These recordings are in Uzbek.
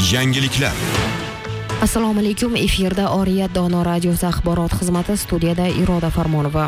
Yangiliklar. Assalomu alaykum. Efirda Oriyat Dono radiosi axborot xizmati, studiyada Iroda Farmonova.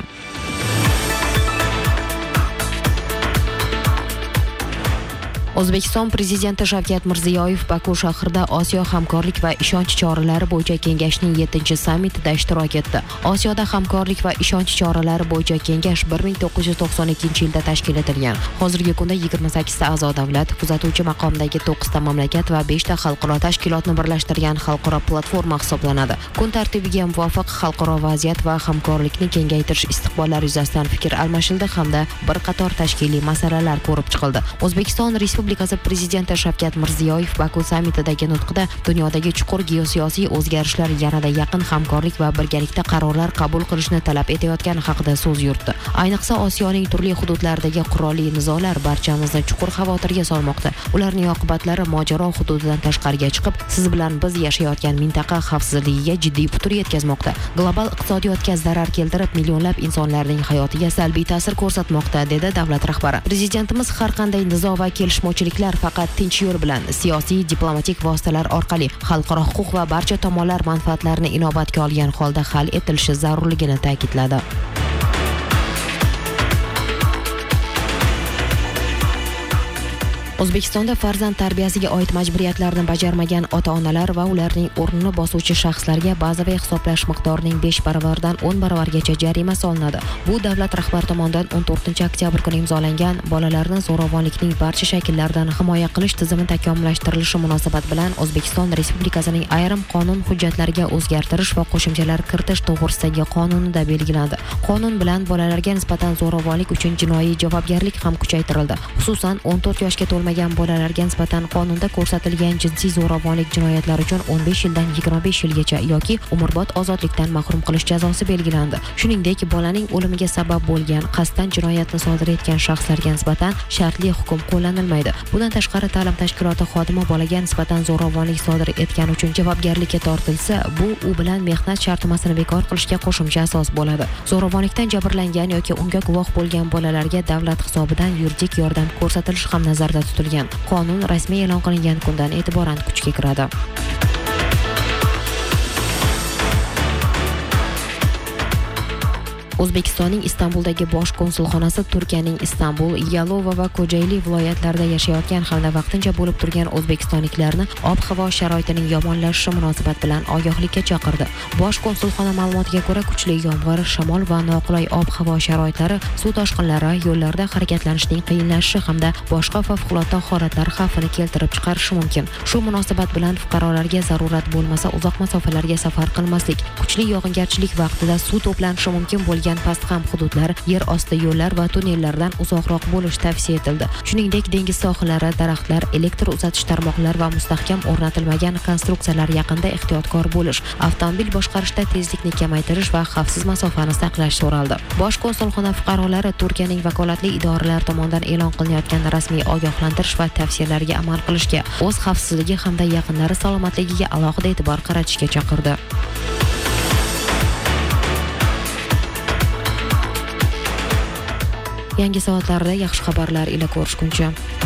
O'zbekiston Prezidenti Shavkat Mirziyoyev Baku shahrida Osiyo hamkorlik va ishonch choralari bo'yicha kengashning 7-sammitida ishtirok etdi. Osiyoda hamkorlik va ishonch choralari bo'yicha kengash 1992-yilda tashkil etilgan. Hozirgi kunda 28 ta a'zo davlat, kuzatuvchi maqomdagi 9 ta mamlakat va 5 ta xalqaro tashkilotni birlashtirgan xalqaro platforma hisoblanadi. Kun tartibiga muvofiq xalqaro vaziyat va hamkorlikni kengaytirish istiqbollari yuzasidan fikr almashildi hamda bir qator tashkiliy masalalar ko'rib chiqildi. O'zbekiston Respublikasi Prezidenti Shavkat Mirziyoyev Baku sammitidagi nutqida dunyodagi chuqur geosiyosiy o'zgarishlar yanada yaqin hamkorlik va birgalikda qarorlar qabul qilishni talab etayotgani haqida so'z yuritdi. Ayniqsa Osiyoning turli hududlaridagi qurolli nizolar barchamizni chuqur xavotirga solmoqda. Ularning oqibatlari mojaro hududidan tashqariga chiqib, siz bilan biz yashayotgan mintaqa xavfsizligiga jiddiy putur yetkazmoqda. Global iqtisodiyotga zarar keltirib, millionlab insonlarning hayotiga salbiy ta'sir ko'rsatmoqda, dedi davlat rahbari. Prezidentimiz har qanday nizo va kelishmovchiliklar faqat tinch yo'l bilan, siyosiy, diplomatik vositalar orqali xalqaro huquq va barcha tomonlar manfaatlarini inobatga olgan holda hal etilishi zarurligini ta'kidladi. O'zbekistonda farzand tarbiyasiga oid majburiyatlarni bajarmagan ota-onalar va ularning o'rnini bosuvchi shaxslarga bazaviy hisoblash miqdorining 5 baravaridan 10 baravargacha jarima solinadi. Bu davlat rahbari tomonidan 14-oktyabr kuni imzolangan bolalarni zo'ravonlikning barcha shakllaridan himoya qilish tizimi takomillashtirilishi munosabat bilan O'zbekiston Respublikasining ayrim qonun hujjatlariga o'zgartirish va qo'shimchalar kiritish to'g'risidagi qonunida belgilandi. Qonun bilan bolalarga nisbatan zo'ravonlik uchun jinoiy javobgarlik ham kuchaytirildi. Xususan 14 yoshga to'lmagan bolalarga nisbatan qonunda ko'rsatilgan jinsiy zo'ravonlik jinoyatlari uchun 15 yildan 25 yilgacha yoki umrbod ozodlikdan mahrum qilish jazosi belgilandi. Shuningdek, bolaning o'limiga sabab bo'lgan qasddan jinoyatni sodir etgan shaxslarga nisbatan shartli hukm qo'llanilmaydi. Bundan tashqari, ta'lim tashkiloti xodimi bolaga nisbatan zo'ravonlik sodir etgani uchun javobgarlikka tortilsa, bu u bilan mehnat shartnomasini bekor qilishga qo'shimcha asos bo'ladi. Zo'ravonlikdan jabrlangan yoki unga guvoh bo'lgan bolalarga davlat hisobidan yuridik yordam ko'rsatilishi ham nazarda tutilgan. Qonun rasmiy e'lon qilingan kundan e'tiboran kuchga kiradi. O'zbekistonning Istanbuldagi bosh konsulxonasi Turkiyaning Istanbul, Yalova va Ko'jayli viloyatlarida yashayotgan hamda vaqtincha bo'lib turgan o'zbekistonliklarni ob-havo sharoitining yomonlashishi munosabat bilan ogohlikka chaqirdi. Bosh konsulxona ma'lumotiga ko'ra, kuchli yomg'ir, shamol va noqulay ob-havo sharoitlari suv toshqinlari, yo'llarda harakatlanishning qiyinlashishi hamda boshqa favqulodda holatlar xavfini keltirib chiqarishi mumkin. Shu munosabat bilan fuqarolarga zarurat bo'lmasa uzoq masofalarga safar qilmaslik, kuchli yog'ingarchilik vaqtida suv to'planishi mumkin bo'lgan pastqam hududlar, yer osti yo'llar va tunnellardan uzoqroq bo'lish tavsiya etildi. Shuningdek, dengiz sohillari, daraxtlar, elektr uzatish tarmoqlari va mustahkam o'rnatilmagan konstruksiyalar yaqinida ehtiyotkor bo'lish, avtomobil boshqarishda tezlikni kamaytirish va xavfsiz masofani saqlash so'raldi. Bosh konsulxona fuqaroları Turkiyaning vakolatli idoralari tomonidan e'lon qilinayotgan rasmiy ogohlantirish va tavsiyalarga amal qilishga, o'z xavfsizligi hamda yaqinlari salomatligiga alohida e'tibor qaratishga chaqirdi. Yangi soatlarda yaxshi xabarlar ila ko'rishguncha.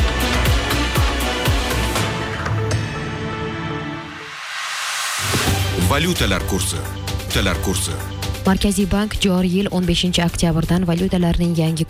Valyutalar kursi. Markaziy bank joriy yil 15-oktyabrdan valyutalarning yangi